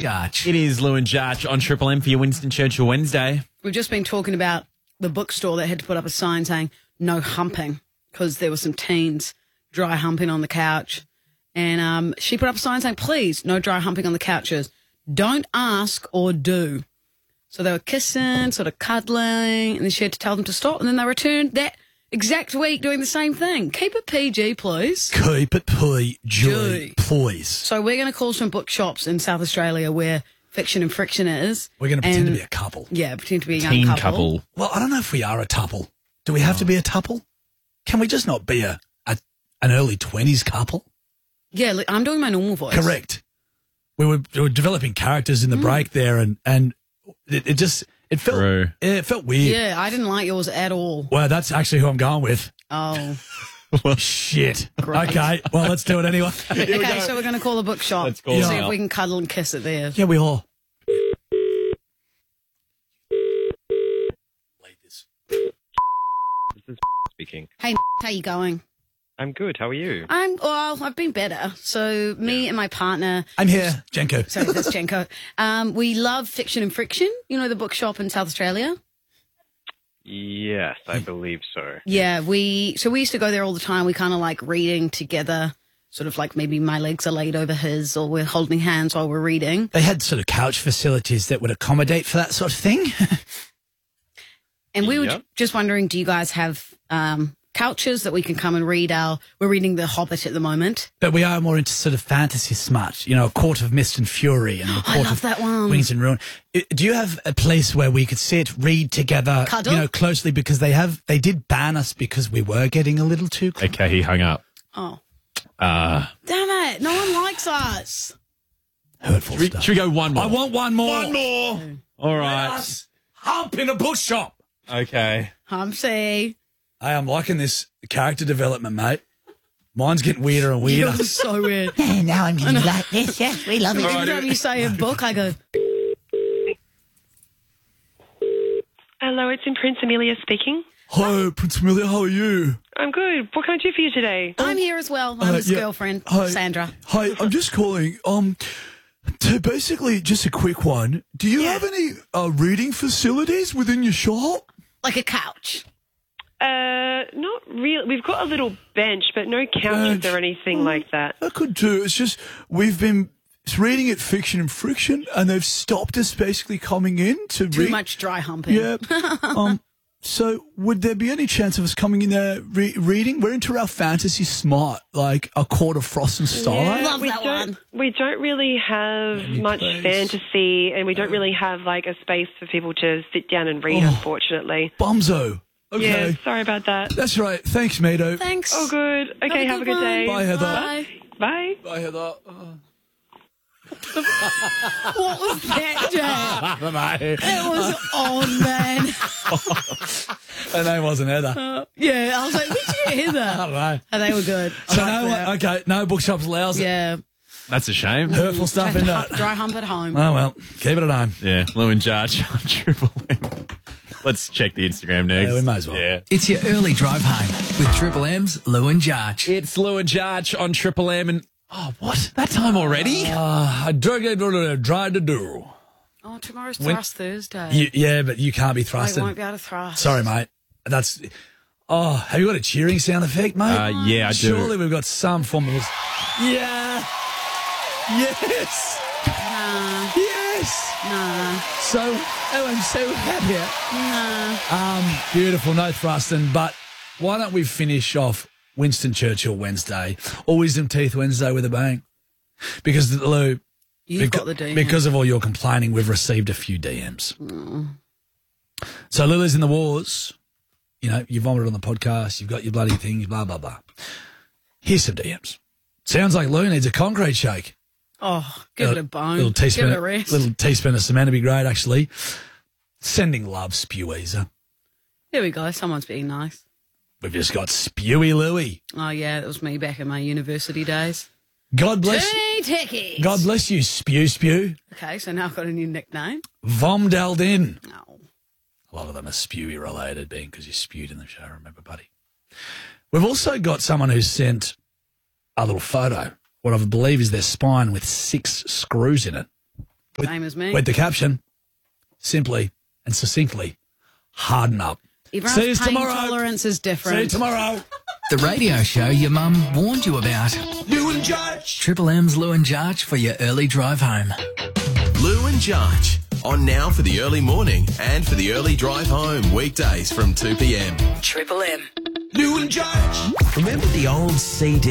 Jarch. It is Lou and Jarch on Triple M for your Winston Churchill Wednesday. We've just been talking about the bookstore that had to put up a sign saying no humping because there were some teens dry humping on the couch. And she put up a sign saying, please, no dry humping on the couches. Don't ask or do. So they were kissing, sort of cuddling, and then she had to tell them to stop. And then they returned that exact week doing the same thing. Keep it PG, please. Keep it PG, please. So we're going to call some bookshops in South Australia where Fiction and Friction is. We're going to pretend to be a couple. Yeah, pretend to be a Teen young couple. Well, I don't know if we are a tuple. Do we have to be a tuple? Can we just not be an early 20s couple? Yeah, look, I'm doing my normal voice. Correct. We were developing characters in the break there, and it felt weird. Yeah, I didn't like yours at all. Well, that's actually who I'm going with. Oh. Shit. Great. Okay, well, let's do it anyway. Okay, so we're going to call the bookshop. Let's call See it if out. we can cuddle and kiss it there. Yeah, we are. This is speaking. Hey, how you going? I'm good. How are you? I've been better. So me and my partner, I'm here, Jenko. sorry, that's Jenko, we love Fiction and Friction, you know, the bookshop in South Australia. Yes, I believe so. Yeah, we used to go there all the time. We kind of like reading together, sort of like maybe my legs are laid over his or we're holding hands while we're reading. They had sort of couch facilities that would accommodate for that sort of thing. And we were Yep. just wondering, do you guys have couches that we can come and read we're reading The Hobbit at the moment. But we are more into sort of fantasy smut, you know, A Court of Mist and Fury and A I Court love of that one. Wings and Ruin. Do you have a place where we could sit, read together, Cuddle? you know, closely? Because they did ban us because we were getting a little too close. Okay, he hung up. Oh. Damn it. No one likes us. Hurtful stuff. Should we go one more? I want one more. One more. All right. Us hump in a bookshop. Okay. Humpsy. Hey, I'm liking this character development, mate. Mine's getting weirder and weirder. You're so weird. Now I'm going to like this. Yes, we love it. Every time you say a book, I go, Hello, it's in Prince Amelia speaking. Hi, Prince Amelia, how are you? I'm good. What can I do for you today? I'm here as well. I'm his yeah. girlfriend, Hi. Sandra. Hi, I'm just calling. To basically, just a quick one. Do you have any reading facilities within your shop? Like a couch. Not really. We've got a little bench, but no couches or anything like that. I could do. It's just we've been reading at Fiction and Friction, and they've stopped us basically coming in to Too read. much dry humping. Yeah. So would there be any chance of us coming in there reading? We're into our fantasy smart, like A Court of Frost and Starlight. Love we that don't, one. We don't really have much place. fantasy, and we don't really have like a space for people to sit down and read, unfortunately. Bumzo. Okay. Yeah, sorry about that. That's right. Thanks, Mato. Thanks. Oh, good. Okay, have a good one. day. Bye, Heather. Bye. Bye. Bye, Heather. What was that, Jay? It was on, man. Her name wasn't Heather. Yeah, I was like, where'd you get Heather? I don't know. Oh, they were good. I So liked that. okay, no bookshops allows it. Yeah. That's a shame. Hurtful stuff in that. Dry hump at home. Oh, well, keep it at home. Yeah, Lou and Jarch on Triple M. Let's check the Instagram next. Yeah, we might as well. Yeah. It's your early drive home with Triple M's Lou and Jarch. It's Lou and Jarch on Triple M and... Oh, what? That time already? I tried to do. Oh, tomorrow's Thrust Thursday. Yeah, but you can't be I thrusting. won't be able to thrust. Sorry, mate. That's... Oh, have you got a cheering sound effect, mate? Yeah, I do. Surely we've got some form of... Yeah. Yes. Nah, Yes. nah, So, I'm so happy. nah. Beautiful, no thrusting, but why don't we finish off Winston Churchill Wednesday or Wisdom Teeth Wednesday with a bang? Because, Lou, You've got the DM. because of all your complaining, we've received a few DMs. So Lily's in the wars. You know, you vomited on the podcast. You've got your bloody things, blah, blah, blah. Here's some DMs. Sounds like Lou needs a concrete shake. Oh, give it a bone. Little Give teaspoon, it a rest. little teaspoon of cement would be great, actually. Sending love, Speweezer. There we go. Someone's being nice. We've just got Spewy Louie. Oh, yeah, that was me back in my university days. God bless Hey, techies. God bless you, Spew. Okay, so now I've got a new nickname. Vom Daldin. Oh. A lot of them are Spewy related, being because you spewed in the show, remember, buddy? We've also got someone who sent a little photo, what I believe is their spine with 6 screws in it. Same as me. With the caption, simply and succinctly, harden up. Everyone's See you pain tomorrow. tolerance is different. See you tomorrow. The radio show your mum warned you about. Lou and Judge. Triple M's Lou and Jarch for your early drive home. Lou and Jarch, on now for the early morning and for the early drive home, weekdays from 2 p.m. Triple M. Lou and Judge. Remember the old CD